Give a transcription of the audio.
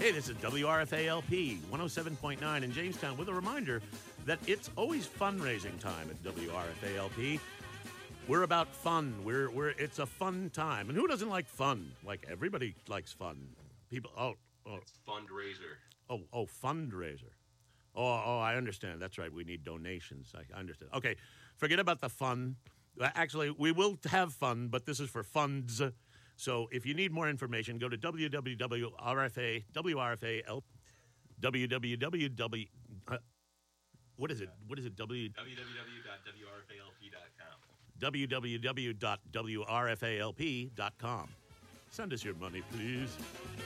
Hey, this is WRFA-LP 107.9 in Jamestown with a reminder that it's always fundraising time at WRFA-LP. We're about fun. It's a fun time. And who doesn't like fun? Like, everybody likes fun. People, It's fundraiser. Fundraiser. Oh, I understand. That's right. We need donations. I understand. Okay, forget about the fun. Actually, we will have fun, but this is for funds. So if you need more information, go to www.wrfa.wrfa.lp. What is it? www.wrfalp.com. www.wrfalp.com. Send us your money, please.